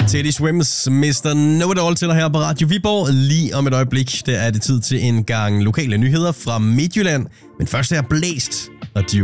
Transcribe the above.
Teddy Swims Mr. Know-It-All til dig her på Radio Viborg. Lige om et øjeblik, der er det tid til en gang lokale nyheder fra Midtjylland. Men først er Blæst og Duke.